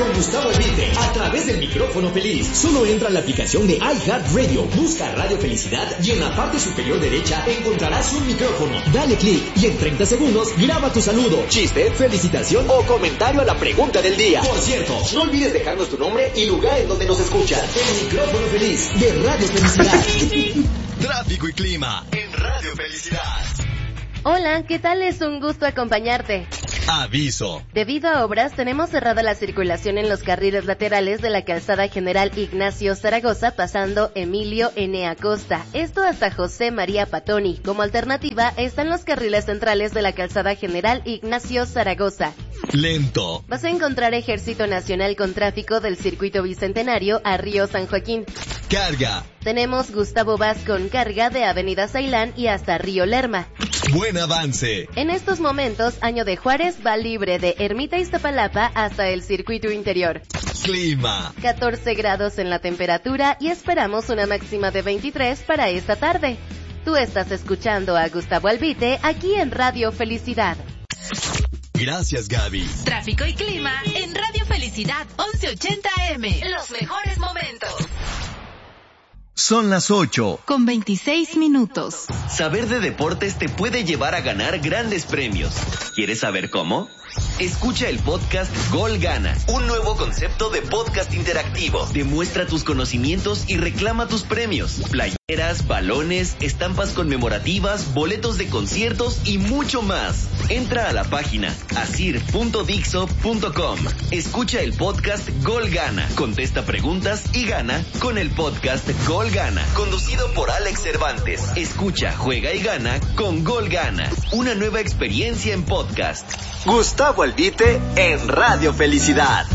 con Gustavo Albite a través del micrófono feliz. Solo entra a la aplicación de iHeartRadio, busca Radio Felicidad y en la parte superior derecha encontrarás un micrófono. Dale clic y en 30 segundos graba tu saludo, chiste, felicitación o comentario a la pregunta del día. Por cierto, no olvides dejarnos tu nombre y lugar en donde nos escuchas. El micrófono feliz de Radio Felicidad. Tráfico y clima en Radio Felicidad. Hola, ¿qué tal? Es un gusto acompañarte. Aviso. Debido a obras, tenemos cerrada la circulación en los carriles laterales de la calzada General Ignacio Zaragoza, pasando Emilio N. Acosta. Esto hasta José María Patoni. Como alternativa, están los carriles centrales de la calzada General Ignacio Zaragoza. Lento. Vas a encontrar Ejército Nacional con tráfico del Circuito Bicentenario a Río San Joaquín. Carga. Tenemos Gustavo Vaz con carga de Avenida Ceilán y hasta Río Lerma. Buen avance. En estos momentos, Año de Juárez va libre de Ermita Iztapalapa hasta el circuito interior. Clima. 14 grados en la temperatura y esperamos una máxima de 23 para esta tarde. Tú estás escuchando a Gustavo Albite aquí en Radio Felicidad. Gracias, Gaby. Tráfico y clima en Radio Felicidad 1180 AM. Los mejores momentos. Son las 8. Con 26 minutos. Saber de deportes te puede llevar a ganar grandes premios. ¿Quieres saber cómo? Escucha el podcast Gol Gana, un nuevo concepto de podcast interactivo. Demuestra tus conocimientos y reclama tus premios. Playeras, balones, estampas conmemorativas, boletos de conciertos y mucho más. Entra a la página asir.dixo.com. Escucha el podcast Gol Gana. Contesta preguntas y gana con el podcast Gol Gana, conducido por Alex Cervantes. Escucha, juega y gana con Gol Gana. Una nueva experiencia en podcast. Gustavo Albite en Radio Felicidad.